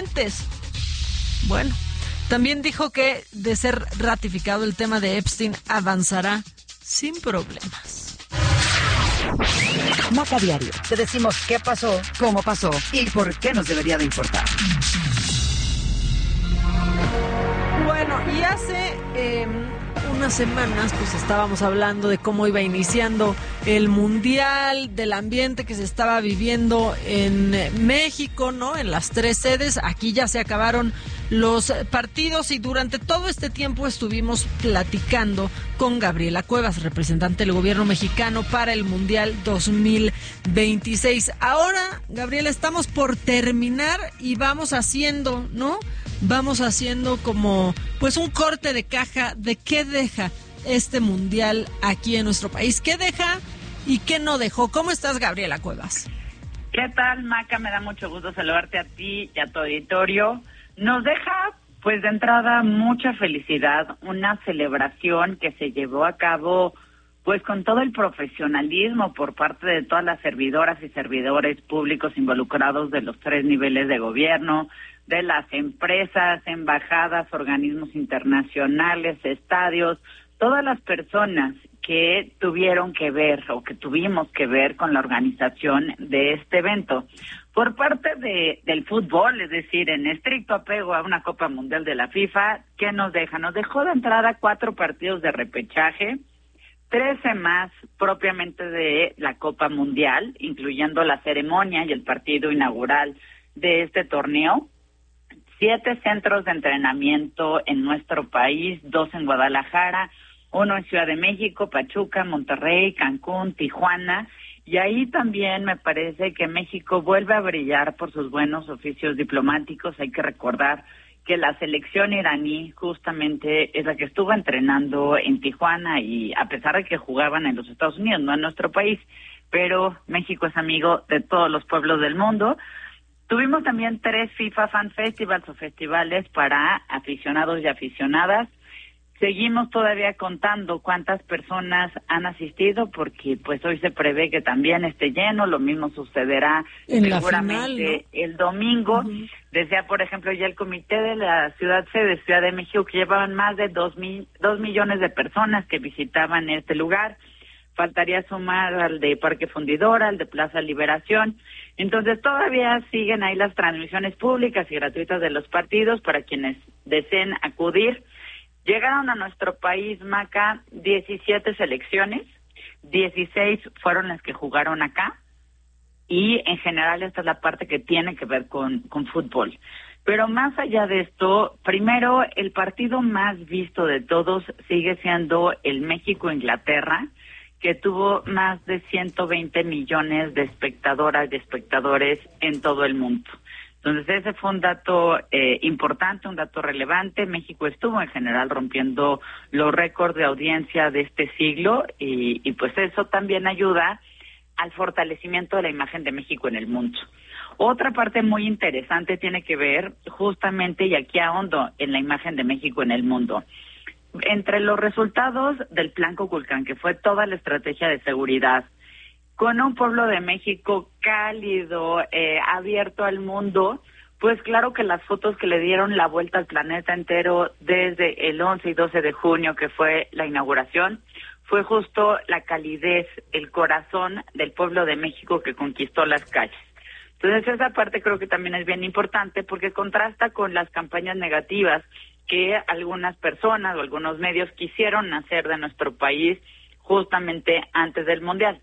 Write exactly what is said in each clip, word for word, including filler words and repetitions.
diferentes. Bueno, también dijo que de ser ratificado el tema de Epstein avanzará sin problemas. Maca Diario. Te decimos qué pasó, cómo pasó y por qué nos debería de importar. Bueno, y hace eh, unas semanas pues estábamos hablando de cómo iba iniciando el Mundial, del ambiente que se estaba viviendo en México, ¿no? En las tres sedes. Aquí ya se acabaron los partidos y durante todo este tiempo estuvimos platicando con Gabriela Cuevas, representante del gobierno mexicano para el Mundial dos mil veintiséis. Ahora, Gabriela, estamos por terminar y vamos haciendo, ¿no? Vamos haciendo como pues un corte de caja de qué deja este Mundial aquí en nuestro país. ¿Qué deja y qué no dejó? ¿Cómo estás, Gabriela Cuevas? ¿Qué tal, Maca? Me da mucho gusto saludarte a ti y a tu auditorio. Nos deja, pues de entrada, mucha felicidad, una celebración que se llevó a cabo, pues con todo el profesionalismo por parte de todas las servidoras y servidores públicos involucrados de los tres niveles de gobierno, de las empresas, embajadas, organismos internacionales, estadios, todas las personas que tuvieron que ver o que tuvimos que ver con la organización de este evento. Por parte de del fútbol, es decir, en estricto apego a una Copa Mundial de la FIFA, ¿qué nos deja? Nos dejó de entrada cuatro partidos de repechaje, trece más propiamente de la Copa Mundial, incluyendo la ceremonia y el partido inaugural de este torneo, siete centros de entrenamiento en nuestro país, dos en Guadalajara, uno en Ciudad de México, Pachuca, Monterrey, Cancún, Tijuana, y ahí también me parece que México vuelve a brillar por sus buenos oficios diplomáticos. Hay que recordar que la selección iraní justamente es la que estuvo entrenando en Tijuana y a pesar de que jugaban en los Estados Unidos, no en nuestro país, pero México es amigo de todos los pueblos del mundo. Tuvimos también tres FIFA Fan Festivals o festivales para aficionados y aficionadas. Seguimos todavía contando cuántas personas han asistido porque pues hoy se prevé que también esté lleno, lo mismo sucederá en seguramente la final, ¿no? El domingo. Uh-huh. Decía, por ejemplo, ya el comité de la ciudad sede, Ciudad de México, que llevaban más de dos, mil, dos millones de personas que visitaban este lugar. Faltaría sumar al de Parque Fundidora, al de Plaza Liberación. Entonces todavía siguen ahí las transmisiones públicas y gratuitas de los partidos para quienes deseen acudir. Llegaron a nuestro país, Maca, diecisiete selecciones, dieciséis fueron las que jugaron acá, y en general esta es la parte que tiene que ver con, con fútbol. Pero más allá de esto, primero, el partido más visto de todos sigue siendo el México-Inglaterra, que tuvo más de ciento veinte millones de espectadoras y espectadores en todo el mundo. Entonces ese fue un dato eh, importante, un dato relevante. México estuvo en general rompiendo los récords de audiencia de este siglo y, y pues eso también ayuda al fortalecimiento de la imagen de México en el mundo. Otra parte muy interesante tiene que ver justamente, y aquí ahondo en la imagen de México en el mundo, entre los resultados del Plan Kukulcán, que fue toda la estrategia de seguridad, con un pueblo de México cálido, eh, abierto al mundo, pues claro que las fotos que le dieron la vuelta al planeta entero desde el once y doce de junio, que fue la inauguración, fue justo la calidez, el corazón del pueblo de México que conquistó las calles. Entonces esa parte creo que también es bien importante porque contrasta con las campañas negativas que algunas personas o algunos medios quisieron hacer de nuestro país justamente antes del Mundial.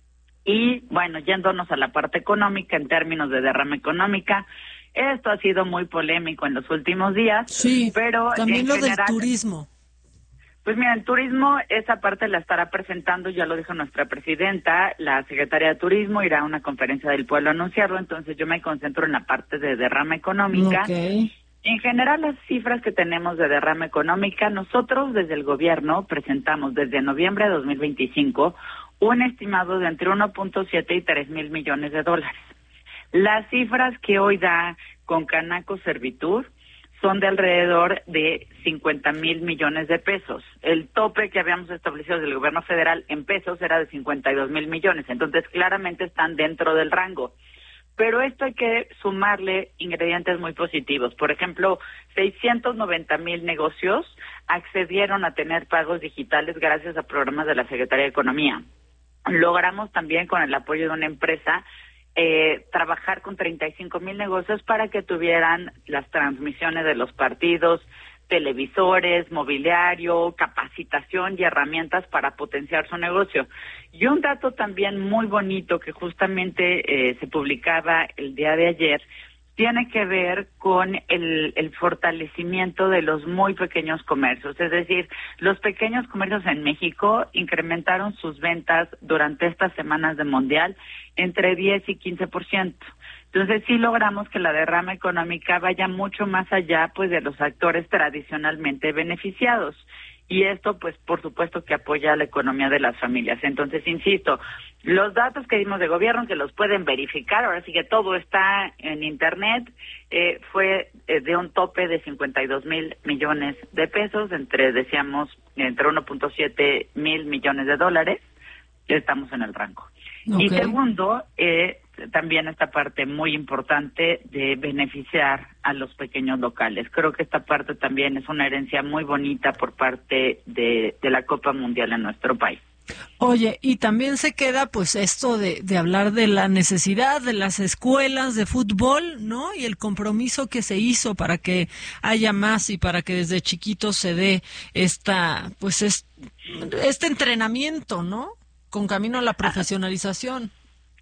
Y bueno, yéndonos a la parte económica, en términos de derrama económica, esto ha sido muy polémico en los últimos días. Sí, pero también lo general, del turismo. Pues mira, el turismo, esa parte la estará presentando, ya lo dijo nuestra presidenta, la secretaria de Turismo irá a una conferencia del pueblo a anunciarlo, entonces yo me concentro en la parte de derrama económica. Okay. En general, las cifras que tenemos de derrama económica, nosotros desde el gobierno presentamos desde noviembre de dos mil veinticinco un estimado de entre uno punto siete y tres mil millones de dólares. Las cifras que hoy da con Canaco Servitur son de alrededor de cincuenta mil millones de pesos. El tope que habíamos establecido desde el gobierno federal en pesos era de cincuenta y dos mil millones, entonces claramente están dentro del rango. Pero esto hay que sumarle ingredientes muy positivos. Por ejemplo, seiscientos noventa mil negocios accedieron a tener pagos digitales gracias a programas de la Secretaría de Economía. Logramos también, con el apoyo de una empresa, eh, trabajar con treinta y cinco mil negocios para que tuvieran las transmisiones de los partidos, televisores, mobiliario, capacitación y herramientas para potenciar su negocio. Y un dato también muy bonito que justamente eh, se publicaba el día de ayer tiene que ver con el, el fortalecimiento de los muy pequeños comercios. Es decir, los pequeños comercios en México incrementaron sus ventas durante estas semanas de Mundial entre diez y quince por ciento. Entonces sí logramos que la derrama económica vaya mucho más allá, pues, de los actores tradicionalmente beneficiados. Y esto, pues, por supuesto que apoya a la economía de las familias. Entonces, insisto, los datos que dimos de gobierno, que los pueden verificar, ahora sí que todo está en Internet, eh, fue eh, de un tope de cincuenta y dos mil millones de pesos, entre, decíamos, entre uno punto siete mil millones de dólares. Estamos en el rango. Okay. Y segundo, eh, también esta parte muy importante de beneficiar a los pequeños locales. Creo que esta parte también es una herencia muy bonita por parte de, de la Copa Mundial en nuestro país. Oye, y también se queda pues esto de, de hablar de la necesidad de las escuelas de fútbol, ¿no? Y el compromiso que se hizo para que haya más y para que desde chiquitos se dé esta, pues es, este entrenamiento, ¿no? Con camino a la profesionalización.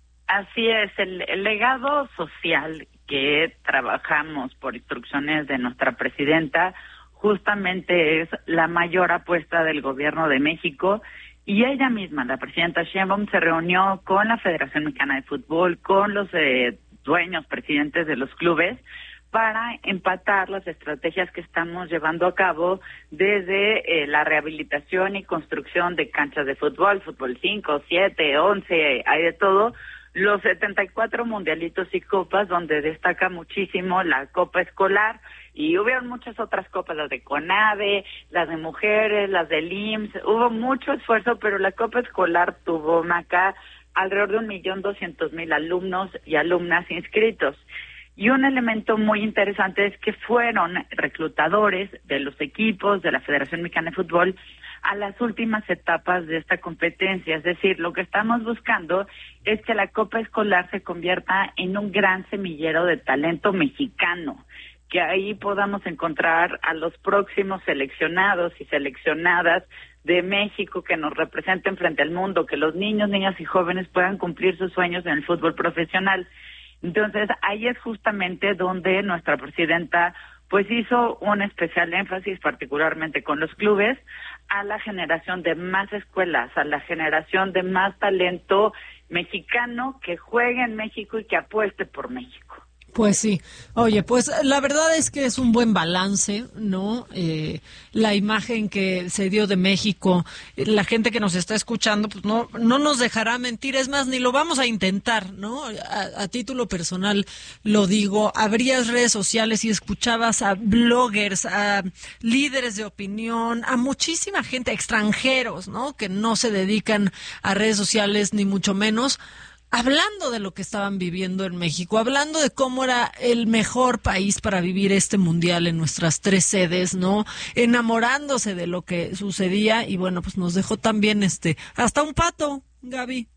Así es, el, el legado social que trabajamos por instrucciones de nuestra presidenta justamente es la mayor apuesta del gobierno de México, y ella misma, la presidenta Sheinbaum, se reunió con la Federación Mexicana de Fútbol, con los eh, dueños, presidentes de los clubes, para empatar las estrategias que estamos llevando a cabo desde eh, la rehabilitación y construcción de canchas de fútbol, fútbol cinco, siete, once, hay de todo, los setenta y cuatro mundialitos y copas, donde destaca muchísimo la copa escolar, y hubieron muchas otras copas, las de CONADE, las de mujeres, las del I M S S, hubo mucho esfuerzo, pero la copa escolar tuvo, Maca, alrededor de un millón doscientos mil alumnos y alumnas inscritos. Y un elemento muy interesante es que fueron reclutadores de los equipos de la Federación Mexicana de Fútbol a las últimas etapas de esta competencia. Es decir, lo que estamos buscando es que la Copa Escolar se convierta en un gran semillero de talento mexicano, que ahí podamos encontrar a los próximos seleccionados y seleccionadas de México que nos representen frente al mundo, que los niños, niñas y jóvenes puedan cumplir sus sueños en el fútbol profesional. Entonces, ahí es justamente donde nuestra presidenta pues hizo un especial énfasis, particularmente con los clubes, a la generación de más escuelas, a la generación de más talento mexicano que juegue en México y que apueste por México. Pues sí. Oye, pues la verdad es que es un buen balance, ¿no? Eh, la imagen que se dio de México, la gente que nos está escuchando, pues no, no nos dejará mentir. Es más, ni lo vamos a intentar, ¿no? A, a título personal lo digo. Abrías redes sociales y escuchabas a bloggers, a líderes de opinión, a muchísima gente, extranjeros, ¿no? Que no se dedican a redes sociales ni mucho menos, hablando de lo que estaban viviendo en México, hablando de cómo era el mejor país para vivir este mundial en nuestras tres sedes, ¿no? Enamorándose de lo que sucedía, y bueno, pues nos dejó también este, hasta un pato, Gaby.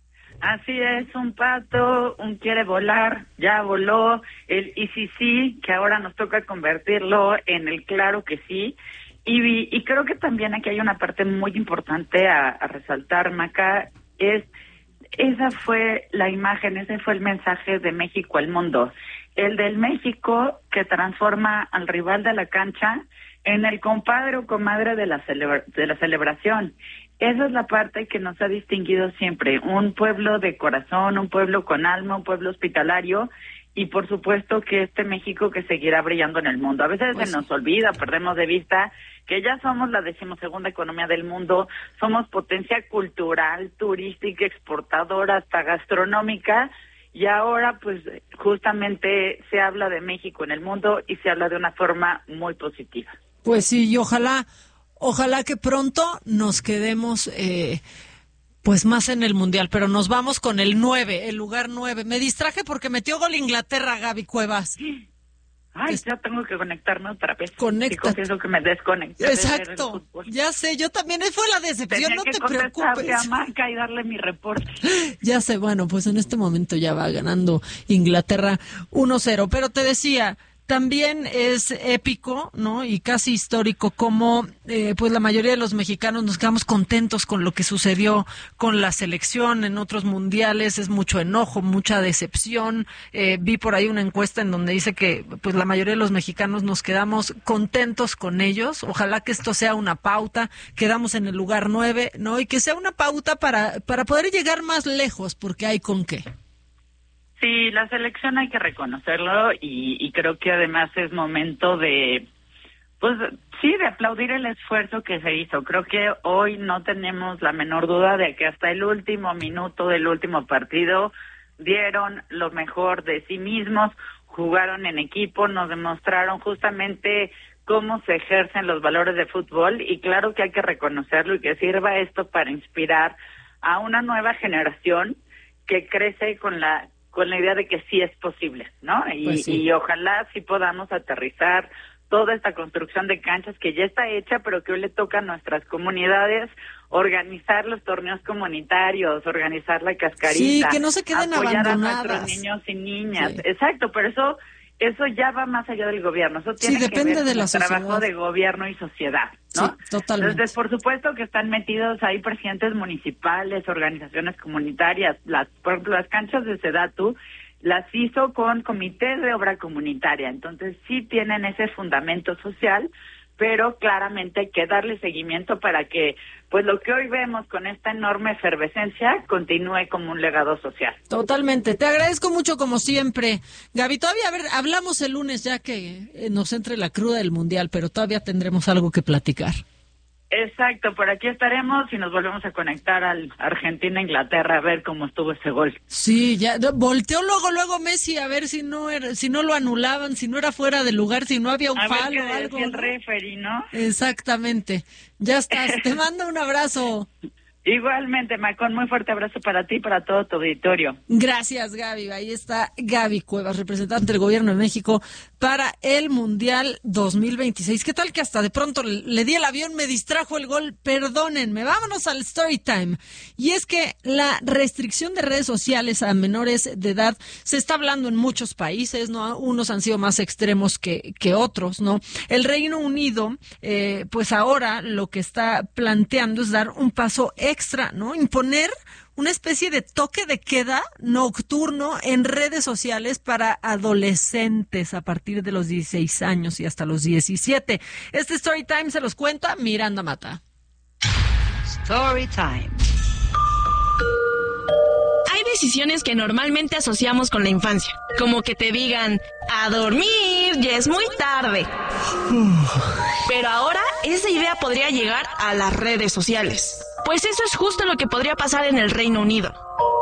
Así es, un pato, un quiere volar, ya voló, el y sí sí, que ahora nos toca convertirlo en el claro que sí. Y, y creo que también aquí hay una parte muy importante a, a resaltar, Maca, es esa fue la imagen, ese fue el mensaje de México al mundo. El del México que transforma al rival de la cancha en el compadre o comadre de la, celebra- de la celebración. Esa es la parte que nos ha distinguido siempre. Un pueblo de corazón, un pueblo con alma, un pueblo hospitalario, y por supuesto que este México que seguirá brillando en el mundo. A veces pues se nos olvida, perdemos de vista que ya somos la decimosegunda economía del mundo, somos potencia cultural, turística, exportadora, hasta gastronómica, y ahora pues justamente se habla de México en el mundo y se habla de una forma muy positiva. Pues sí, y ojalá, ojalá que pronto nos quedemos eh, Pues más en el Mundial, pero nos vamos con el nueve, el lugar nueve. Me distraje porque metió gol Inglaterra, Gaby Cuevas. Ay, ya tengo que conectarme otra vez. Conecta. Sí, confieso que me desconecté. Exacto. Ya sé, yo también fue la decepción, Tenía no que te preocupes. a Marca y darle mi reporte. Ya sé, bueno, pues en este momento ya va ganando Inglaterra uno cero, pero te decía, también es épico, ¿no? Y casi histórico como eh, pues la mayoría de los mexicanos nos quedamos contentos con lo que sucedió con la selección en otros mundiales. Es mucho enojo, mucha decepción. Eh, vi por ahí una encuesta en donde dice que pues la mayoría de los mexicanos nos quedamos contentos con ellos. Ojalá que esto sea una pauta. Quedamos en el lugar nueve, ¿no? Y que sea una pauta para, para poder llegar más lejos, porque hay con qué. Sí, la selección hay que reconocerlo y, y creo que además es momento de, pues sí, de aplaudir el esfuerzo que se hizo. Creo que hoy no tenemos la menor duda de que hasta el último minuto del último partido dieron lo mejor de sí mismos, jugaron en equipo, nos demostraron justamente cómo se ejercen los valores de fútbol y claro que hay que reconocerlo y que sirva esto para inspirar a una nueva generación que crece con la con la idea de que sí es posible, ¿no? Y, pues sí. y ojalá sí podamos aterrizar toda esta construcción de canchas que ya está hecha, pero que hoy le toca a nuestras comunidades organizar los torneos comunitarios, organizar la cascarita. Sí, que no se queden apoyar abandonadas. a nuestros niños y niñas. Sí. Exacto, pero eso eso ya va más allá del gobierno. Eso tiene sí, depende que ver de con la el sociedad. trabajo de gobierno y sociedad, ¿no? Sí, totalmente. Entonces, por supuesto que están metidos ahí presidentes municipales, organizaciones comunitarias. Las, por ejemplo, las canchas de Sedatu las hizo con comités de obra comunitaria. Entonces, sí tienen ese fundamento social, pero claramente hay que darle seguimiento para que pues lo que hoy vemos con esta enorme efervescencia continúe como un legado social. Totalmente. Te agradezco mucho como siempre. Gaby, todavía a ver, hablamos el lunes ya que nos entre la cruda del Mundial, pero todavía tendremos algo que platicar. Exacto, por aquí estaremos y nos volvemos a conectar al Argentina-Inglaterra a ver cómo estuvo ese gol. Sí, ya volteó luego luego Messi a ver si no era, si no lo anulaban, si no era fuera de lugar, si no había un a falo ver o algo. El referee, ¿no? Exactamente. Ya estás. Te mando un abrazo. Igualmente, Macón, muy fuerte abrazo para ti y para todo tu auditorio. Gracias, Gaby. Ahí está Gaby Cuevas, representante del Gobierno de México para el Mundial dos mil veintiséis. ¿Qué tal que hasta de pronto le di el avión, me distrajo el gol? Perdónenme. Vámonos al story time. Y es que la restricción de redes sociales a menores de edad se está hablando en muchos países, ¿no? Unos han sido más extremos que, que otros, ¿no? El Reino Unido, eh, pues ahora lo que está planteando es dar un paso extra extra, ¿no? Imponer una especie de toque de queda nocturno en redes sociales para adolescentes a partir de los dieciséis años y hasta los diecisiete. Este Story Time se los cuenta Miranda Mata. Story Time. Hay decisiones que normalmente asociamos con la infancia, como que te digan, a dormir, ya es muy tarde. Pero ahora esa idea podría llegar a las redes sociales. Pues eso es justo lo que podría pasar en el Reino Unido.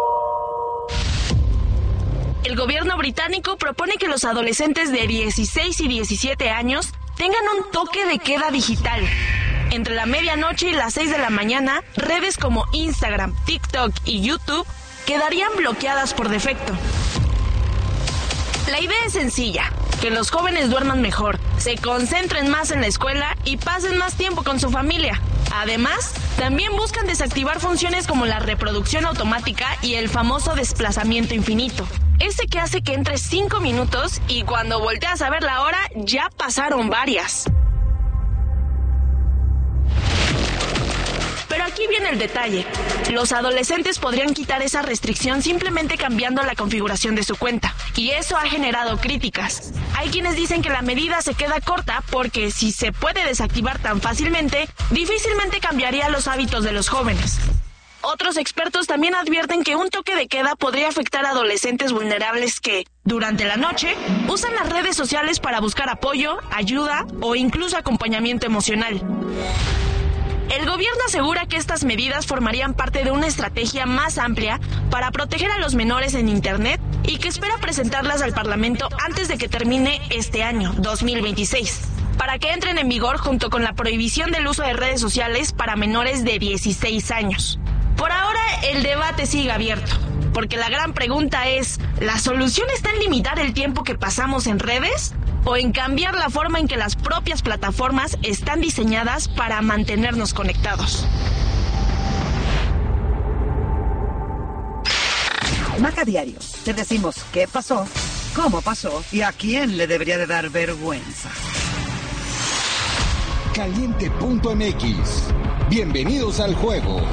El gobierno británico propone que los adolescentes de dieciséis y diecisiete años tengan un toque de queda digital. Entre la medianoche y las seis de la mañana, redes como Instagram, TikTok y YouTube quedarían bloqueadas por defecto. La idea es sencilla, que los jóvenes duerman mejor, se concentren más en la escuela y pasen más tiempo con su familia. Además, también buscan desactivar funciones como la reproducción automática y el famoso desplazamiento infinito. Ese que hace que entres cinco minutos y cuando volteas a ver la hora ya pasaron varias. Pero aquí viene el detalle. Los adolescentes podrían quitar esa restricción simplemente cambiando la configuración de su cuenta. Y eso ha generado críticas. Hay quienes dicen que la medida se queda corta porque si se puede desactivar tan fácilmente, difícilmente cambiaría los hábitos de los jóvenes. Otros expertos también advierten que un toque de queda podría afectar a adolescentes vulnerables que, durante la noche, usan las redes sociales para buscar apoyo, ayuda o incluso acompañamiento emocional. El gobierno asegura que estas medidas formarían parte de una estrategia más amplia para proteger a los menores en Internet y que espera presentarlas al Parlamento antes de que termine este año, dos mil veintiséis, para que entren en vigor junto con la prohibición del uso de redes sociales para menores de dieciséis años. Por ahora, el debate sigue abierto, porque la gran pregunta es, ¿la solución está en limitar el tiempo que pasamos en redes? ¿O en cambiar la forma en que las propias plataformas están diseñadas para mantenernos conectados? Maca Diario, te decimos qué pasó, cómo pasó y a quién le debería de dar vergüenza. Caliente punto M X. Bienvenidos al juego.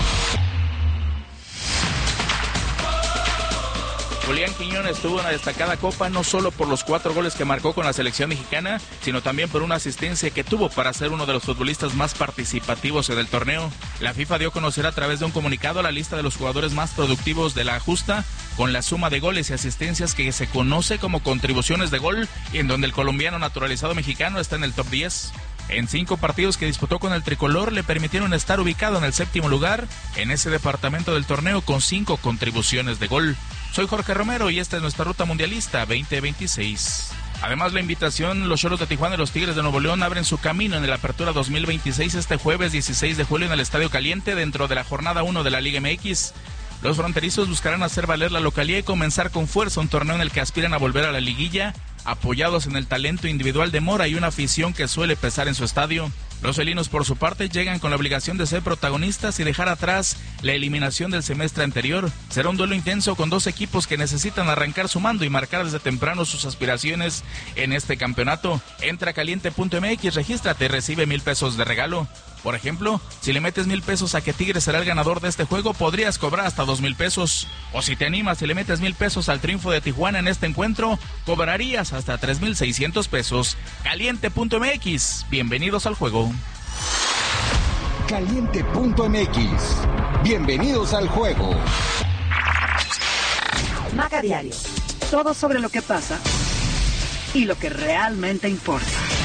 Julián Quiñones tuvo una destacada copa no solo por los cuatro goles que marcó con la selección mexicana, sino también por una asistencia que tuvo para ser uno de los futbolistas más participativos en el torneo. La FIFA dio a conocer a través de un comunicado la lista de los jugadores más productivos de la justa, con la suma de goles y asistencias que se conoce como contribuciones de gol, y en donde el colombiano naturalizado mexicano está en el top diez. En cinco partidos que disputó con el tricolor le permitieron estar ubicado en el séptimo lugar en ese departamento del torneo con cinco contribuciones de gol. Soy Jorge Romero y esta es nuestra ruta mundialista veinte veintiséis. Además, la invitación, los Xolos de Tijuana y los Tigres de Nuevo León abren su camino en el Apertura dos mil veintiséis este jueves dieciséis de julio en el Estadio Caliente dentro de la jornada uno de la Liga M X. Los fronterizos buscarán hacer valer la localía y comenzar con fuerza un torneo en el que aspiran a volver a la liguilla, apoyados en el talento individual de Mora y una afición que suele pesar en su estadio. Los felinos, por su parte, llegan con la obligación de ser protagonistas y dejar atrás la eliminación del semestre anterior. Será un duelo intenso con dos equipos que necesitan arrancar sumando y marcar desde temprano sus aspiraciones en este campeonato. Entra a caliente punto M X, regístrate y recibe mil pesos de regalo. Por ejemplo, si le metes mil pesos a que Tigres será el ganador de este juego, podrías cobrar hasta dos mil pesos. O si te animas y le metes mil pesos al triunfo de Tijuana en este encuentro, cobrarías hasta tres mil seiscientos pesos. caliente punto M X, bienvenidos al juego. Caliente punto M X, bienvenidos al juego. Maca Diario, todo sobre lo que pasa y lo que realmente importa.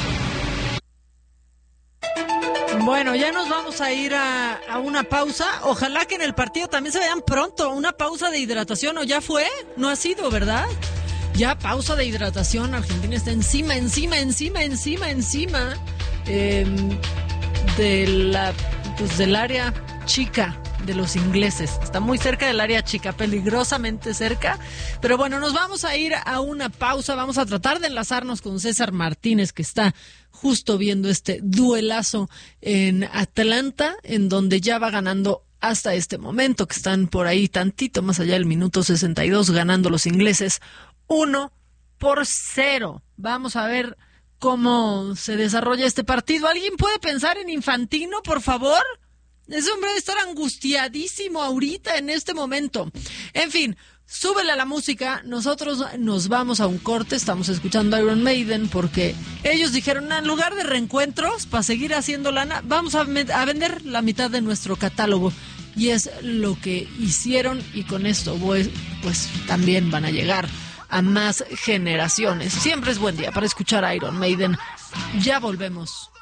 Bueno, ya nos vamos a ir a, a una pausa. Ojalá que en el partido también se vean pronto. Una pausa de hidratación, ¿o ya fue? No ha sido, ¿verdad? Ya pausa de hidratación. Argentina está encima, encima, encima, encima, encima eh, de la, pues, del área chica de los ingleses. Está muy cerca del área chica, peligrosamente cerca. Pero bueno, nos vamos a ir a una pausa. Vamos a tratar de enlazarnos con César Martínez, que está justo viendo este duelazo en Atlanta, en donde ya va ganando hasta este momento, que están por ahí tantito más allá del minuto sesenta y dos, ganando los ingleses uno por cero. Vamos a ver cómo se desarrolla este partido. ¿Alguien puede pensar en Infantino, por favor? Ese hombre debe estar angustiadísimo ahorita en este momento. En fin, súbele a la música. Nosotros nos vamos a un corte. Estamos escuchando Iron Maiden porque ellos dijeron, en lugar de reencuentros, para seguir haciendo lana, vamos a, me- a vender la mitad de nuestro catálogo. Y es lo que hicieron, y con esto pues, pues también van a llegar a más generaciones. Siempre es buen día para escuchar Iron Maiden. Ya volvemos.